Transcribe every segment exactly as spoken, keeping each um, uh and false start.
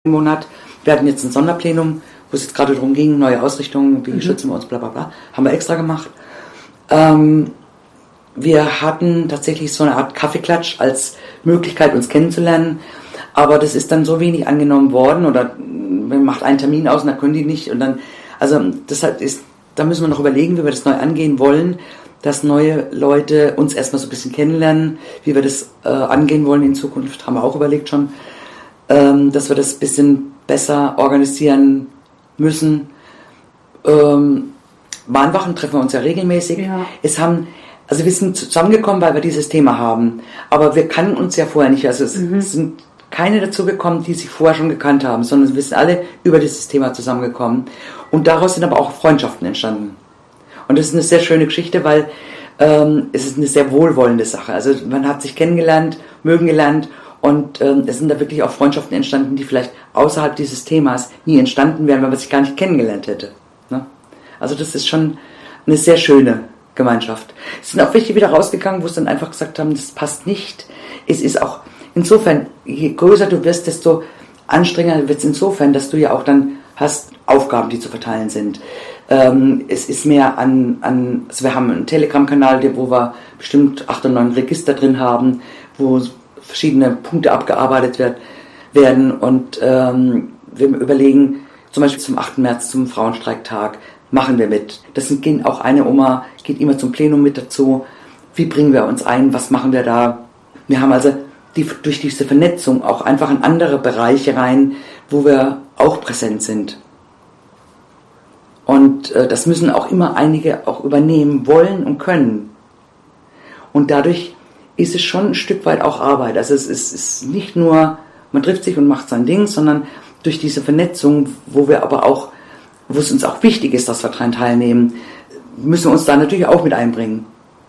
im Monat. Wir hatten jetzt ein Sonderplenum, wo es jetzt gerade darum ging, neue Ausrichtungen, wie mhm. schützen wir uns, bla bla bla, haben wir extra gemacht. Ähm, wir hatten tatsächlich so eine Art Kaffeeklatsch als Möglichkeit, uns kennenzulernen, aber das ist dann so wenig angenommen worden, oder man macht einen Termin aus und dann können die nicht, und dann, also das ist, da müssen wir noch überlegen, wie wir das neu angehen wollen, dass neue Leute uns erstmal so ein bisschen kennenlernen, wie wir das äh, angehen wollen in Zukunft, haben wir auch überlegt schon, ähm, dass wir das ein bisschen besser organisieren müssen. Ähm, Mahnwachen treffen wir uns ja regelmäßig. Ja. Es haben, also wir sind zusammengekommen, weil wir dieses Thema haben, aber wir kannten uns ja vorher nicht, also es mhm. sind keine dazu gekommen, die sich vorher schon gekannt haben, sondern wir sind alle über dieses Thema zusammengekommen, und daraus sind aber auch Freundschaften entstanden. Und das ist eine sehr schöne Geschichte, weil ähm, es ist eine sehr wohlwollende Sache. Also man hat sich kennengelernt, mögen gelernt, und ähm, es sind da wirklich auch Freundschaften entstanden, die vielleicht außerhalb dieses Themas nie entstanden wären, wenn man sich gar nicht kennengelernt hätte. Ne? Also das ist schon eine sehr schöne Gemeinschaft. Es sind auch welche wieder rausgegangen, wo es dann einfach gesagt haben, das passt nicht. Es ist auch insofern, je größer du wirst, desto anstrengender wird es insofern, dass du ja auch dann hast Aufgaben, die zu verteilen sind. Ähm, es ist mehr an, an, also wir haben einen Telegram-Kanal, wo wir bestimmt acht oder neun Register drin haben, wo verschiedene Punkte abgearbeitet wird, werden, und ähm, wir überlegen, zum Beispiel zum achten März, zum Frauenstreiktag, machen wir mit. Das sind, gehen auch eine Oma, geht immer zum Plenum mit dazu. Wie bringen wir uns ein? Was machen wir da? Wir haben also die, durch diese Vernetzung auch einfach in andere Bereiche rein, wo wir auch präsent sind. Und äh, das müssen auch immer einige auch übernehmen wollen und können. Und dadurch ist es schon ein Stück weit auch Arbeit. Also es ist, ist nicht nur, man trifft sich und macht sein Ding, sondern durch diese Vernetzung, wo wir aber auch, wo es uns auch wichtig ist, dass wir daran teilnehmen, müssen wir uns da natürlich auch mit einbringen.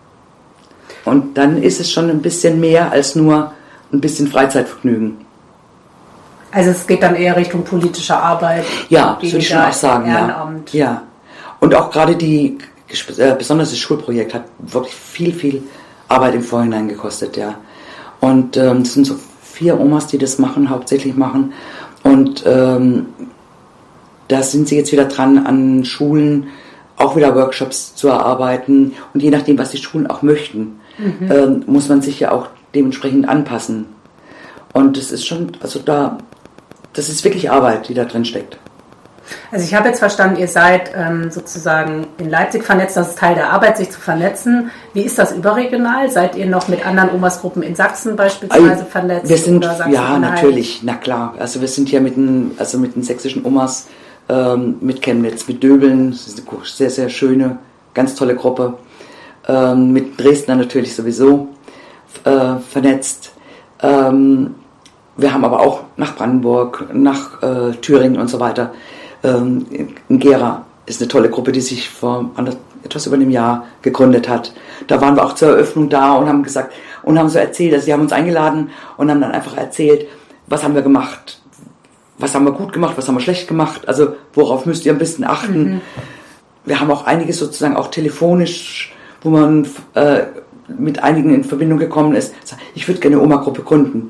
Und dann ist es schon ein bisschen mehr als nur ein bisschen Freizeitvergnügen. Also es geht dann eher Richtung politische Arbeit. Ja, das würde ich schon auch sagen. Ehrenamt. Ja. ja. Und auch gerade die, äh, besonders das Schulprojekt hat wirklich viel, viel Arbeit im Vorhinein gekostet, ja. Und ähm, es sind so vier Omas, die das machen, hauptsächlich machen. Und ähm, da sind sie jetzt wieder dran, an Schulen auch wieder Workshops zu erarbeiten. Und je nachdem, was die Schulen auch möchten, mhm. ähm, muss man sich ja auch dementsprechend anpassen. Und das ist schon, also da, das ist wirklich Arbeit, die da drin steckt. Also ich habe jetzt verstanden, ihr seid ähm, sozusagen in Leipzig vernetzt, das ist Teil der Arbeit, sich zu vernetzen. Wie ist das überregional? Seid ihr noch mit anderen Omasgruppen in Sachsen beispielsweise also, vernetzt? Wir sind, oder ja, natürlich, na klar. Also wir sind ja mit den, also mit den sächsischen Omas, ähm, mit Chemnitz, mit Döbeln, das ist eine sehr, sehr schöne, ganz tolle Gruppe. Ähm, mit Dresdner natürlich sowieso äh, vernetzt. Ähm, wir haben aber auch nach Brandenburg, nach äh, Thüringen und so weiter. Ähm, in Gera ist eine tolle Gruppe, die sich vor anders, etwas über einem Jahr gegründet hat. Da waren wir auch zur Eröffnung da und haben gesagt und haben so erzählt, also sie haben uns eingeladen und haben dann einfach erzählt, was haben wir gemacht, was haben wir gut gemacht, was haben wir schlecht gemacht, also worauf müsst ihr ein bisschen achten. Mhm. Wir haben auch einiges sozusagen auch telefonisch, wo man äh, mit einigen in Verbindung gekommen ist. Ich würde gerne eine Oma-Gruppe gründen.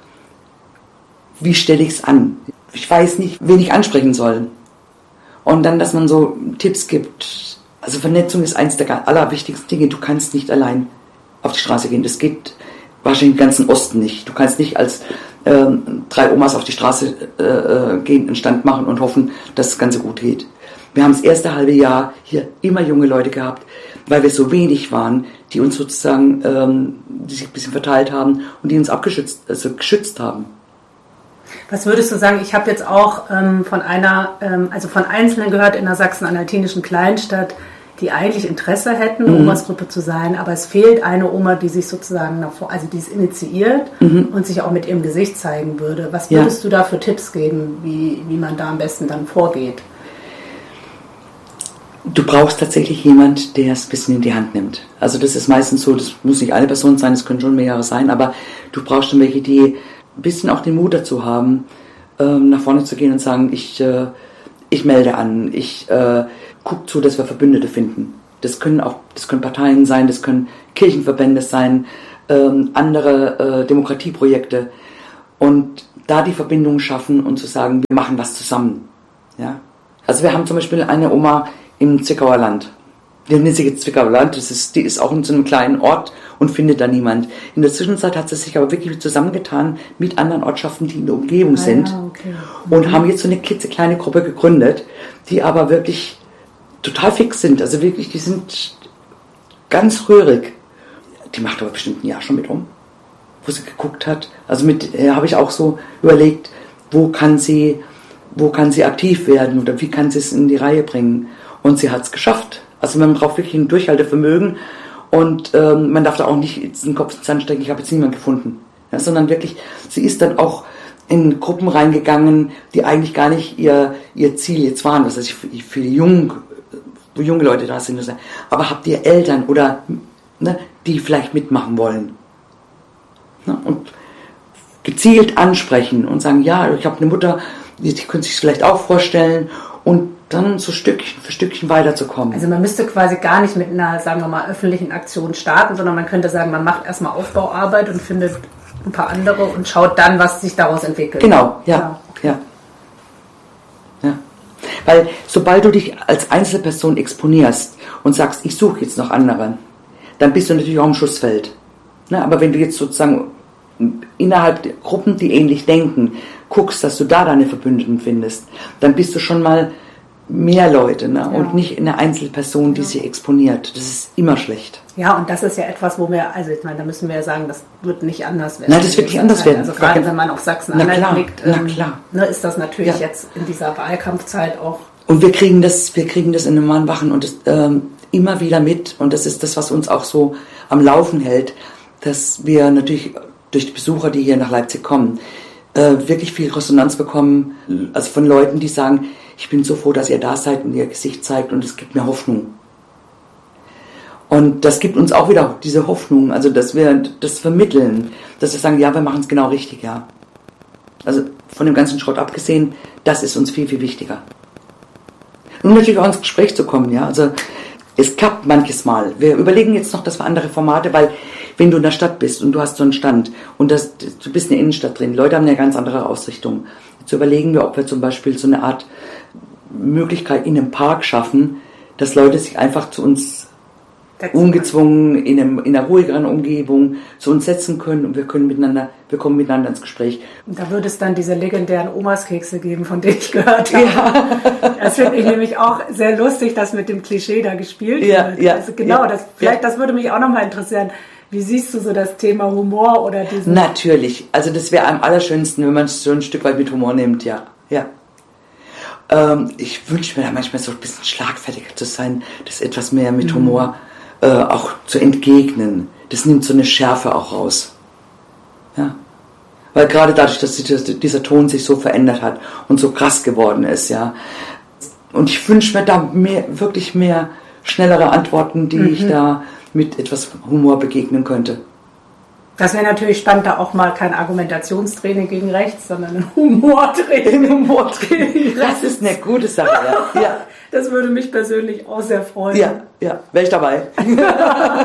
Wie stelle ich es an? Ich weiß nicht, wen ich ansprechen soll. Und dann, dass man so Tipps gibt. Also Vernetzung ist eins der allerwichtigsten Dinge. Du kannst nicht allein auf die Straße gehen. Das geht wahrscheinlich im ganzen Osten nicht. Du kannst nicht als ähm, drei Omas auf die Straße äh, gehen, einen Stand machen und hoffen, dass das Ganze gut geht. Wir haben das erste halbe Jahr hier immer junge Leute gehabt, weil wir so wenig waren, die uns sozusagen, ähm, die sich ein bisschen verteilt haben und die uns abgeschützt, also geschützt haben. Was würdest du sagen? Ich habe jetzt auch ähm, von einer, ähm, also von Einzelnen gehört in der sachsen-anhaltinischen Kleinstadt, die eigentlich Interesse hätten, mhm. Omasgruppe zu sein, aber es fehlt eine Oma, die sich sozusagen davor, also die es initiiert mhm. und sich auch mit ihrem Gesicht zeigen würde. Was würdest ja. du da für Tipps geben, wie, wie man da am besten dann vorgeht? Du brauchst tatsächlich jemand, der es ein bisschen in die Hand nimmt. Also das ist meistens so, das muss nicht eine Person sein, es können schon mehrere sein, aber du brauchst schon welche, die ein bisschen auch den Mut dazu haben, ähm, nach vorne zu gehen und sagen, ich, äh, ich melde an, ich äh, gucke zu, dass wir Verbündete finden. Das können auch, das können Parteien sein, das können Kirchenverbände sein, ähm, andere äh, Demokratieprojekte. und da die Verbindung schaffen und zu sagen, wir machen was zusammen. Ja? Also wir haben zum Beispiel eine Oma im Zwickauer Land. Wir nennen sie jetzt Zwickauer Land, das ist, die ist auch in so einem kleinen Ort und findet da niemand. In der Zwischenzeit hat sie sich aber wirklich zusammengetan mit anderen Ortschaften, die in der Umgebung ah, sind ja, okay. und mhm. haben jetzt so eine klitzekleine Gruppe gegründet, die aber wirklich total fix sind. Also wirklich, die sind ganz rührig. Die macht aber bestimmt ein Jahr schon mit um, wo sie geguckt hat. Also mit äh, habe ich auch so überlegt, wo kann sie, wo kann sie aktiv werden oder wie kann sie es in die Reihe bringen. Und sie hat es geschafft. Also man braucht wirklich ein Durchhaltevermögen und ähm, man darf da auch nicht den Kopf ins Sand stecken, ich habe jetzt niemanden gefunden. Ja, sondern wirklich, sie ist dann auch in Gruppen reingegangen, die eigentlich gar nicht ihr, ihr Ziel jetzt waren, was weiß ich, für die jungen, wo junge Leute da sind. Aber habt ihr Eltern oder ne, die vielleicht mitmachen wollen? Ne, und gezielt ansprechen und sagen, ja, ich habe eine Mutter, die, die könnte sich vielleicht auch vorstellen und dann so Stückchen für Stückchen weiterzukommen. Also man müsste quasi gar nicht mit einer, sagen wir mal, öffentlichen Aktion starten, sondern man könnte sagen, man macht erstmal Aufbauarbeit und findet ein paar andere und schaut dann, was sich daraus entwickelt. Genau, ja, ja, okay. ja. ja. Weil sobald du dich als Einzelperson exponierst und sagst, ich suche jetzt noch andere, dann bist du natürlich auch im Schussfeld. Ne? Aber wenn du jetzt sozusagen innerhalb der Gruppen, die ähnlich denken, guckst, dass du da deine Verbündeten findest, dann bist du schon mal mehr Leute, ne? Ja. Und nicht eine Einzelperson, die ja. sich exponiert. Das ist immer schlecht. Ja, und das ist ja etwas, wo wir, also ich meine, da müssen wir ja sagen, das wird nicht anders werden. Nein, das wird nicht anders werden. Also gerade wenn man auf Sachsen-Anhalt blickt, na klar. Ne, ist das natürlich ja. jetzt in dieser Wahlkampfzeit auch. Und wir kriegen das, wir kriegen das in den Mahnwachen und das, ähm, immer wieder mit. Und das ist das, was uns auch so am Laufen hält, dass wir natürlich durch die Besucher, die hier nach Leipzig kommen, äh, wirklich viel Resonanz bekommen, also von Leuten, die sagen, ich bin so froh, dass ihr da seid und ihr Gesicht zeigt und es gibt mir Hoffnung. Und das gibt uns auch wieder diese Hoffnung, also dass wir das vermitteln, dass wir sagen, ja, wir machen es genau richtig, ja. Also von dem ganzen Schrott abgesehen, das ist uns viel, viel wichtiger. Und natürlich auch ins Gespräch zu kommen, ja. Also es klappt manches Mal. Wir überlegen jetzt noch, dass wir andere Formate, weil wenn du in der Stadt bist und du hast so einen Stand und das, du bist in der Innenstadt drin, Leute haben eine ganz andere Ausrichtung. Jetzt überlegen wir, ob wir zum Beispiel so eine Art Möglichkeit in einem Park schaffen, dass Leute sich einfach zu uns ungezwungen in, einem, in einer ruhigeren Umgebung zu uns setzen können und wir können miteinander, wir kommen miteinander ins Gespräch. Da würde es dann diese legendären Omas-Kekse geben, von denen ich gehört habe. Ja. Das finde ich nämlich auch sehr lustig, dass mit dem Klischee da gespielt ja, wird. Ja, also genau, ja, das, vielleicht ja. das würde mich auch nochmal interessieren. Wie siehst du so das Thema Humor oder diesen? Natürlich, also das wäre am allerschönsten, wenn man es so ein Stück weit mit Humor nimmt, ja, ja. Ähm, ich wünsche mir da manchmal so ein bisschen schlagfertiger zu sein, das etwas mehr mit mhm. Humor äh, auch zu entgegnen. Das nimmt so eine Schärfe auch raus. Ja. Weil gerade dadurch, dass dieser Ton sich so verändert hat und so krass geworden ist, ja. Und ich wünsche mir da mehr, wirklich mehr schnellere Antworten, die mhm. ich da mit etwas Humor begegnen könnte. Das wäre natürlich spannend, da auch mal kein Argumentationstraining gegen rechts, sondern ein Humortraining. Humortraining. Das ist eine gute Sache, ja. ja. Das würde mich persönlich auch sehr freuen. Ja, ja, wäre ich dabei.